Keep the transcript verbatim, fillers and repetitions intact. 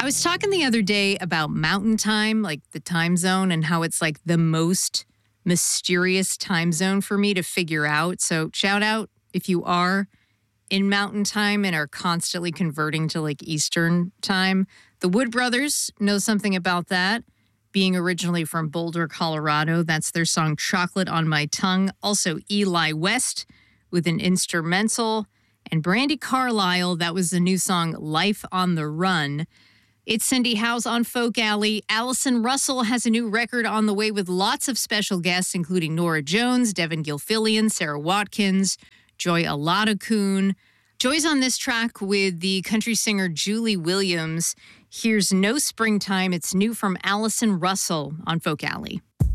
I was talking the other day about mountain time, like the time zone, and how it's like the most mysterious time zone for me to figure out. So shout out if you are in mountain time and are constantly converting to like Eastern time. The Wood Brothers know something about that. Being originally from Boulder, Colorado, that's their song Chocolate on My Tongue. Also Eli West with an instrumental. And Brandi Carlile, that was the new song Life on the Run. It's Cindy House on Folk Alley. Allison Russell has a new record on the way with lots of special guests, including Norah Jones, Devin Gilfillian, Sarah Watkins, Joy Aladakun. Joy's on this track with the country singer Julie Williams. Here's No Springtime. It's new from Allison Russell on Folk Alley.